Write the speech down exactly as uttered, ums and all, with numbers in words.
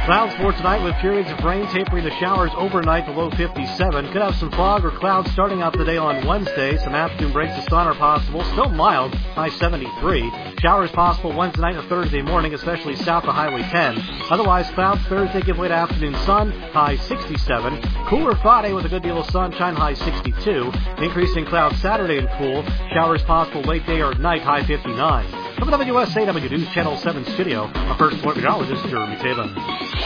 Clouds for tonight with periods of rain tapering to showers overnight, the low fifty-seven. Could have some fog or clouds starting out the day on Wednesday. Some afternoon breaks of sun are possible. Still mild, high seventy-three. Showers possible Wednesday night and Thursday morning, especially south of Highway ten. Otherwise, clouds Thursday give way to afternoon sun, high sixty-seven. Cooler Friday with a good deal of sunshine, high sixty-two. Increasing clouds Saturday and cool. Showers possible late day or night, high fifty-nine. From the W S A W News Channel seven studio, our first meteorologist, Jeremy Taylor.